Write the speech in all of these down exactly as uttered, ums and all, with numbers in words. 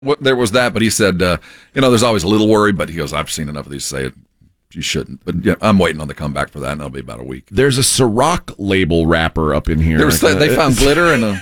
what, there was that, but he said, uh, you know, there's always a little worry, but he goes, I've seen enough of these say it. You shouldn't. But yeah, I'm waiting on the comeback for that, and that'll be about a week. There's a Ciroc label wrapper up in here. There was, they found glitter and a,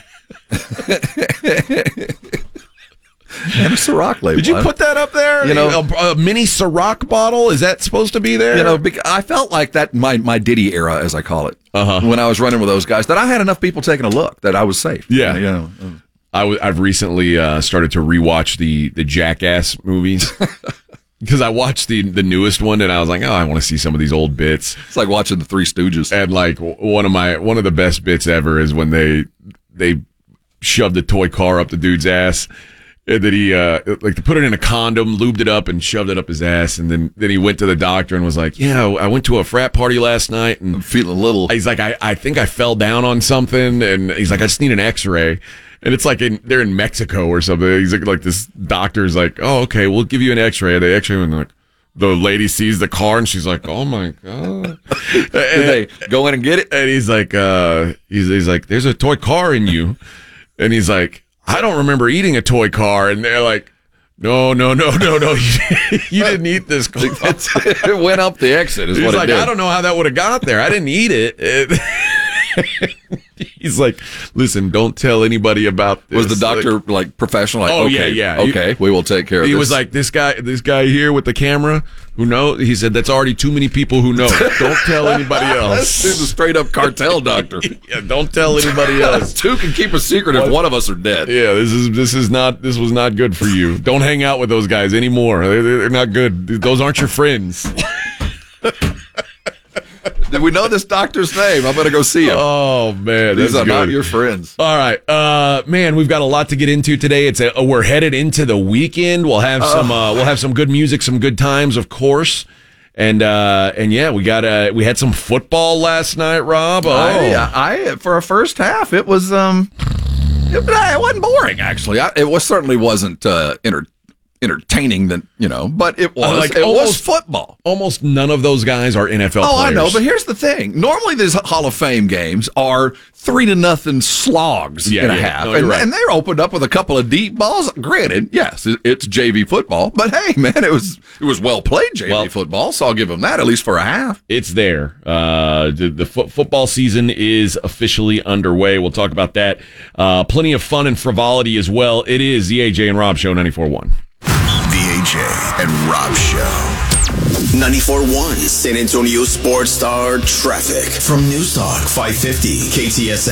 and a Ciroc label. Did you put that up there? You know, a, a mini Ciroc bottle? Is that supposed to be there? You know, I felt like that, my, my Diddy era, as I call it, uh-huh. when I was running with those guys, that I had enough people taking a look that I was safe. Yeah. You know, I w- I've recently uh, started to rewatch the, the Jackass movies. Because I watched the the newest one and I was like, oh, I want to see some of these old bits. It's like watching the Three Stooges. And like one of my one of the best bits ever is when they they shoved a toy car up the dude's ass, and then he uh like they put it in a condom, lubed it up, and shoved it up his ass, and then then he went to the doctor and was like, yeah, I went to a frat party last night and I'm feeling a little. He's like, I I think I fell down on something, and he's like, I just need an X-ray. And it's like in, they're in Mexico or something. He's like, like this doctor's like, oh, okay, we'll give you an X-ray. The X-ray, and like the lady sees the car, and she's like, oh my god. Did they go in and get it? And he's like, uh, he's he's like, there's a toy car in you, and he's like, I don't remember eating a toy car, and they're like, no, no, no, no, no, you didn't eat this car. It went up the exit. Is he's what like, it did. I don't know how that would have got there. I didn't eat it. it He's like, listen, don't tell anybody about this. Was the doctor like, like professional? Like, oh okay, yeah, yeah. Okay, we will take care of he this. He was like, this guy, this guy here with the camera, who know? He said that's already too many people who know. Don't tell anybody else. This is a straight up cartel doctor. Yeah, don't tell anybody else. Two can keep a secret what? if one of us are dead. Yeah, this is this is not this was not good for you. Don't hang out with those guys anymore. They're, they're not good. Those aren't your friends. Did we know this doctor's name? I'm going to go see him. Oh, man. These that's are good. not your friends. All right. Uh, man, we've got a lot to get into today. It's a, we're headed into the weekend. We'll have some uh, we'll have some good music, some good times, of course. And uh, and yeah, we got uh, we had some football last night, Rob. Oh. I, I for a first half, it was um it, it wasn't boring actually. I, it was certainly wasn't uh, entertaining. entertaining than, you know, but it was uh, like it almost, was football. Almost none of those guys are N F L oh, players. I know, but here's the thing. Normally these Hall of Fame games are three to nothing slogs yeah, and a yeah. half. No, and, right. and they're opened up with a couple of deep balls. Granted, yes, it's J V football, but hey, man, it was it was well played J V well, football, so I'll give them that, at least for a half. It's there. Uh, the the fo- football season is officially underway. We'll talk about that. Uh, plenty of fun and frivolity as well. It is the A J and Rob Show, ninety-four point one. The A J and Rob Show. ninety-four point one San Antonio Sports Star Traffic from News Talk five fifty K T S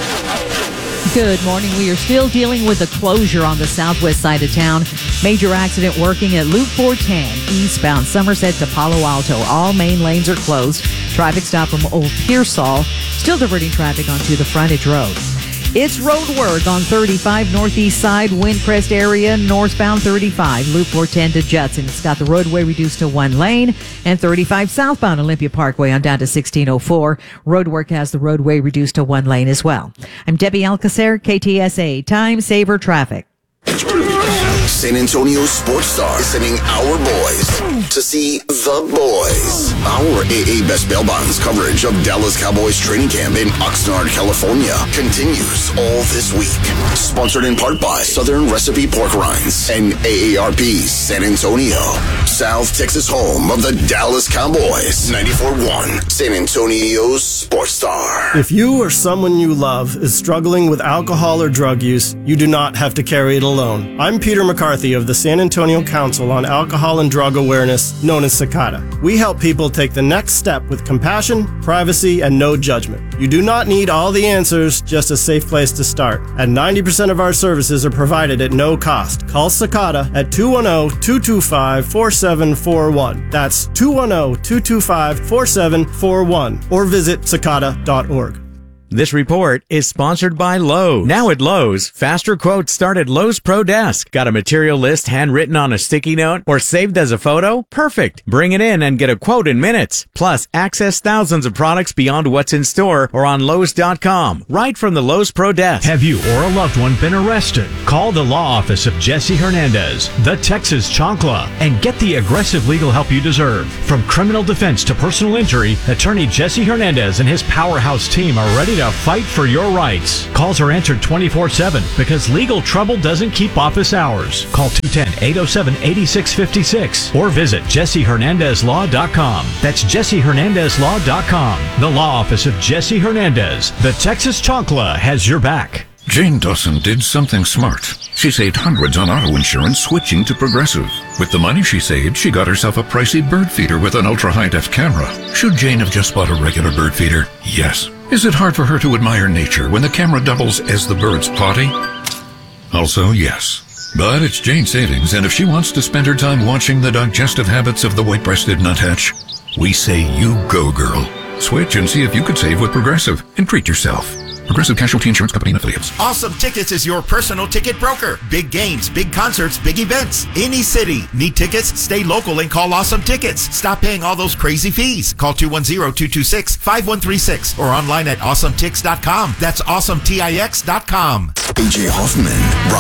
A. Good morning. We are still dealing with a closure on the southwest side of town. Major accident working at Loop four ten, eastbound Somerset to Palo Alto. All main lanes are closed. Traffic stop from Old Pearsall. Still diverting traffic onto the frontage road. It's road work on thirty-five northeast side, Windcrest area, northbound thirty-five, Loop four ten to Judson. It's got the roadway reduced to one lane, and thirty-five southbound Olympia Parkway on down to sixteen oh four. Road work has the roadway reduced to one lane as well. I'm Debbie Alcacer, K T S A, Time Saver Traffic. San Antonio Sports Star is sending our boys to see the boys. Our A A Best Bail Bonds coverage of Dallas Cowboys training camp in Oxnard, California continues all this week. Sponsored in part by Southern Recipe Pork Rinds and A A R P San Antonio, South Texas home of the Dallas Cowboys. ninety-four point one San Antonio Sports Star. If you or someone you love is struggling with alcohol or drug use, you do not have to carry it alone. I'm Peter McCarthy of the San Antonio Council on Alcohol and Drug Awareness, known as CICADA. We help people take the next step with compassion, privacy, and no judgment. You do not need all the answers, just a safe place to start. And ninety percent of our services are provided at no cost. Call CICADA at two one zero, two two five, four seven four one. That's two one zero, two two five, four seven four one. Or visit cicada dot org. This report is sponsored by Lowe's. Now at Lowe's, faster quotes start at Lowe's Pro Desk. Got a material list handwritten on a sticky note or saved as a photo? Perfect. Bring it in and get a quote in minutes. Plus, access thousands of products beyond what's in store or on Lowe's dot com. Right from the Lowe's Pro Desk. Have you or a loved one been arrested? Call the law office of Jesse Hernandez, the Texas Chancla, and get the aggressive legal help you deserve. From criminal defense to personal injury, attorney Jesse Hernandez and his powerhouse team are ready to to fight for your rights. Calls are answered twenty-four seven because legal trouble doesn't keep office hours. Call two one zero, eight oh seven, eight six five six or visit Jesse Hernandez Law dot com. That's Jesse Hernandez Law dot com. The law office of Jesse Hernandez. The Texas Chancla has your back. Jane Dawson did something smart. She saved hundreds on auto insurance switching to Progressive. With the money she saved, she got herself a pricey bird feeder with an ultra-high-def camera. Should Jane have just bought a regular bird feeder? Yes. Is it hard for her to admire nature when the camera doubles as the bird's potty? Also, yes. But it's Jane's savings, and if she wants to spend her time watching the digestive habits of the white-breasted nuthatch, we say you go, girl. Switch and see if you could save with Progressive and treat yourself. Progressive Casualty Insurance Company and Affiliates. Awesome Tickets is your personal ticket broker. Big games, big concerts, big events. Any city. Need tickets? Stay local and call Awesome Tickets. Stop paying all those crazy fees. Call two one zero, two two six, five one three six or online at awesome tix dot com. That's awesome tix dot com. A J Hoffman,